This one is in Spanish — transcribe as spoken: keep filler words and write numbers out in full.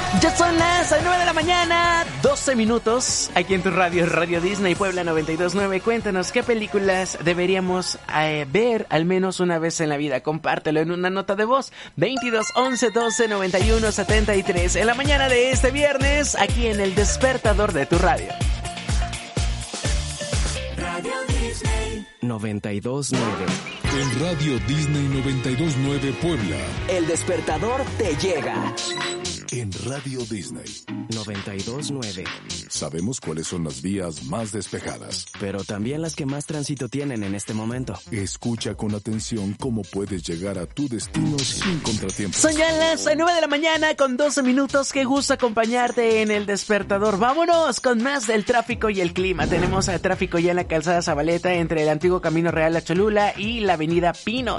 Ya son las nueve de la mañana, doce minutos, aquí en tu radio, Radio Disney Puebla noventa y dos punto nueve. Cuéntanos qué películas deberíamos eh, ver al menos una vez en la vida. Compártelo en una nota de voz. veintidós once doce noventa y uno setenta y tres. En la mañana de este viernes, aquí en el despertador de tu radio. Radio Disney noventa y dos punto nueve. En Radio Disney noventa y dos punto nueve Puebla. El despertador te llega. En Radio Disney noventa y dos punto nueve. Sabemos cuáles son las vías más despejadas, pero también las que más tránsito tienen en este momento. Escucha con atención cómo puedes llegar a tu destino sin contratiempos. Son ya las nueve de la mañana con doce minutos. Qué gusto acompañarte en el despertador. Vámonos con más del tráfico y el clima. Tenemos el tráfico ya en la calzada Zabaleta entre el antiguo Camino Real a Cholula y la avenida Pinos.